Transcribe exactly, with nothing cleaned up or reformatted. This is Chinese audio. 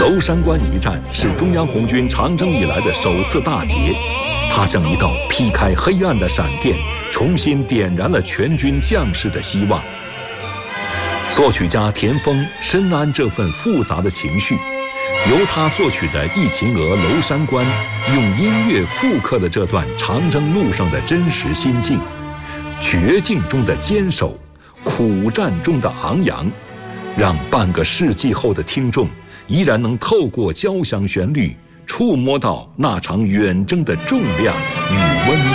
娄山关一战是中央红军长征以来的首次大捷，它像一道劈开黑暗的闪电，重新点燃了全军将士的希望。作曲家田丰深谙这份复杂的情绪，由他作曲的《忆秦娥·娄山关》，用音乐复刻了这段长征路上的真实心境，绝境中的坚守，苦战中的昂扬，让半个世纪后的听众依然能透过交响旋律，触摸到那场远征的重量与温度。